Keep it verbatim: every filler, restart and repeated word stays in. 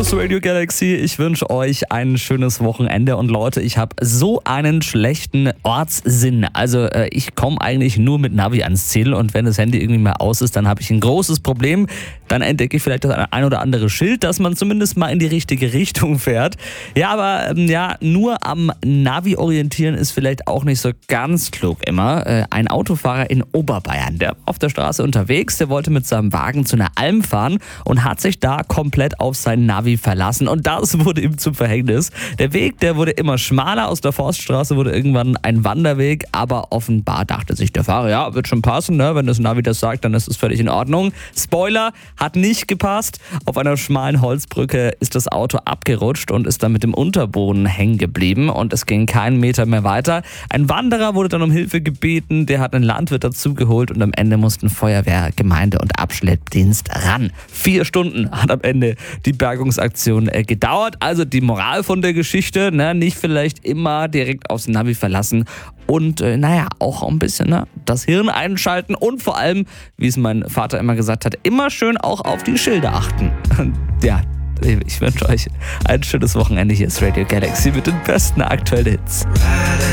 ist Radio Galaxy. Ich wünsche euch ein schönes Wochenende. Und Leute, ich habe so einen schlechten Ortssinn. Also äh, ich komme eigentlich nur mit Navi ans Ziel. Und wenn das Handy irgendwie mal aus ist, dann habe ich ein großes Problem. Dann entdecke ich vielleicht das ein oder andere Schild, dass man zumindest mal in die richtige Richtung fährt. Ja, aber ähm, ja, nur am Navi orientieren ist vielleicht auch nicht so ganz klug immer. Äh, ein Autofahrer in Oberbayern, der war auf der Straße unterwegs, der wollte mit seinem Wagen zu einer Alm fahren und hat sich da komplett auf sein Navi verlassen. Und das wurde ihm zum Verhängnis. Der Weg, der wurde immer schmaler. Aus der Forststraße wurde irgendwann ein Wanderweg. Aber offenbar dachte sich der Fahrer, ja, wird schon passen, ne? Wenn das Navi das sagt, dann ist es völlig in Ordnung. Spoiler, hat nicht gepasst. Auf einer schmalen Holzbrücke ist das Auto abgerutscht und ist dann mit dem Unterboden hängen geblieben. Und es ging keinen Meter mehr weiter. Ein Wanderer wurde dann um Hilfe gebeten. Der hat einen Landwirt dazugeholt und am Ende mussten Feuerwehr, Gemeinde und Abschleppdienst ran. Vier Stunden hat am Ende die Bergungsaktion äh, gedauert. Also die Moral von der Geschichte, ne, nicht vielleicht immer direkt aufs Navi verlassen und äh, naja, auch ein bisschen ne, das Hirn einschalten und vor allem, wie es mein Vater immer gesagt hat, immer schön auch auf die Schilder achten. Ja, ich wünsche euch ein schönes Wochenende. Hier ist Radio Galaxy mit den besten aktuellen Hits.